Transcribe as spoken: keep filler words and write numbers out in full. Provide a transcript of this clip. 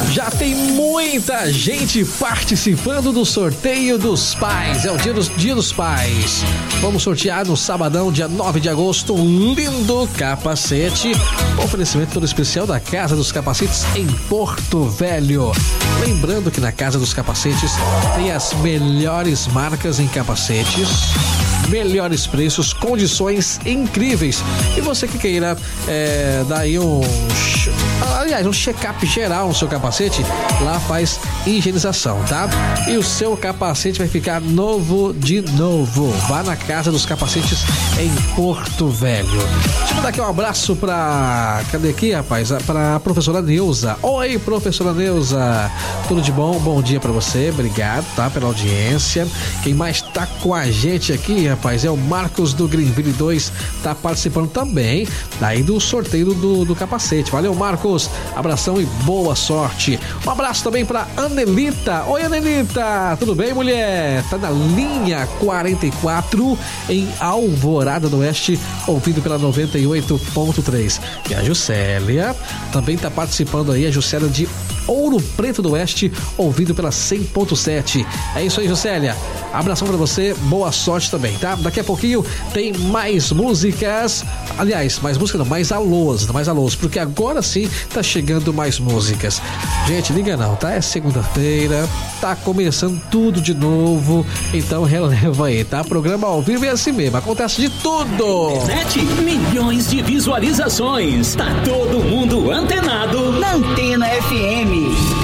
Já tem muita gente participando do sorteio dos pais. É o dia dos, dia dos pais. Vamos sortear no sabadão, dia nove de agosto, um lindo capacete. Oferecimento todo especial da Casa dos Capacetes em Porto Velho. Lembrando que na Casa dos Capacetes tem as melhores marcas em capacetes, melhores preços, condições incríveis. E você que queira é, dar aí um, aliás, um check-up geral no seu capacete, lá faz higienização, tá? E o seu capacete vai ficar novo de novo. Vá na Casa dos Capacetes em Porto Velho. Deixa eu mandar aqui um abraço pra... Cadê aqui, rapaz? Pra professora Neuza. Oi, professora Neuza. Tudo de bom? Bom dia pra você. Obrigado, tá? Pela audiência. Quem mais tá com a gente aqui, rapaz, é o Marcos do Greenville dois. Tá participando também daí do sorteio do, do capacete. Valeu, Marcos. Abração e boa sorte. Um abraço também pra Anelita. Oi, Anelita. Tudo bem, mulher? Tá na linha quarenta e quatro em Alvorada do Oeste, ouvido pela noventa e oito ponto três. E a Juscelia também tá participando aí, a Juscelia de Ouro Preto do Oeste, ouvido pela cem ponto sete. É isso aí, Juscelia. Abração pra você, boa sorte também, tá? Daqui a pouquinho tem mais músicas. Aliás, mais músicas não, mais alôs, mais alôs, porque agora sim tá chegando mais músicas. Gente, liga não, tá? É segunda-feira, tá começando tudo de novo, então releva aí, tá? Programa ao vivo é assim mesmo, acontece de tudo. sete milhões de visualizações, tá todo mundo antenado na Antena F M.